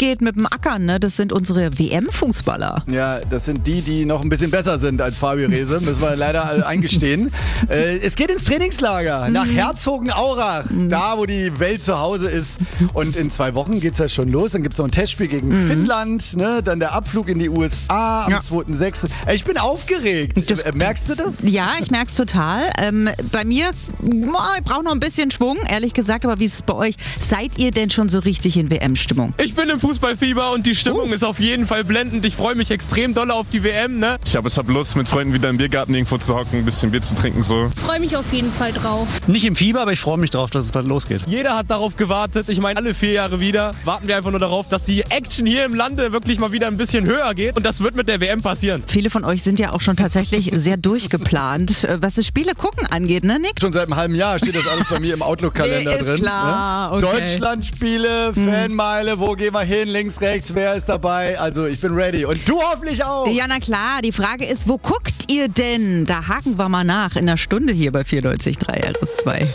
geht mit dem Ackern, ne? Das sind unsere WM-Fußballer. Ja, das sind die noch ein bisschen besser sind als Fabio Rehse, müssen wir leider eingestehen. Es geht ins Trainingslager nach Herzogenaurach, da wo die Welt zu Hause ist. Und in 2 Wochen geht es ja schon los. Dann gibt es noch ein Testspiel gegen Finnland, ne? Dann der Abflug in die USA am 2.6. Ich bin aufgeregt. Merkst du das? Ja, ich merke es total. Bei mir, ich brauche noch ein bisschen Schwung, ehrlich gesagt. Aber wie ist es bei euch? Seid ihr denn schon so richtig in WM-Stimmung? Ich bin im Fußballfieber und die Stimmung ist auf jeden Fall blendend. Ich freue mich extrem doll auf die WM, ne? Ich habe jetzt Lust, mit Freunden wieder im Biergarten irgendwo zu hocken, ein bisschen Bier zu trinken, so. Ich freue mich auf jeden Fall drauf. Nicht im Fieber, aber ich freue mich drauf, dass es bald losgeht. Jeder hat darauf gewartet. Ich meine, alle 4 Jahre wieder warten wir einfach nur darauf, dass die Action hier im Lande wirklich mal wieder ein bisschen höher geht. Und das wird mit der WM passieren. Viele von euch sind ja auch schon tatsächlich sehr durchgeplant, was das Spiele gucken angeht, ne, Nick? Schon seit einem halben Jahr steht das alles bei mir im Outlook-Kalender Ist drin. klar, Ne? okay. Deutschlandspiele, Fanmeile, wo gehen wir hin, links, rechts, wer ist dabei? Also ich bin ready. Und du hoffentlich auch. Ja, na klar. Die Frage ist, wo guckt ihr denn? Da haken wir mal nach in einer Stunde hier bei 94.3 RS2.